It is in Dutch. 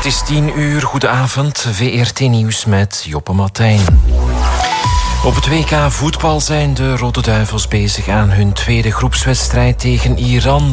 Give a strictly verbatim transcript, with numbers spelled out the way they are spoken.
Het is tien uur, goedenavond, V R T Nieuws met Joppe Martijn. Op het W K voetbal zijn de Rode Duivels bezig aan hun tweede groepswedstrijd tegen Iran.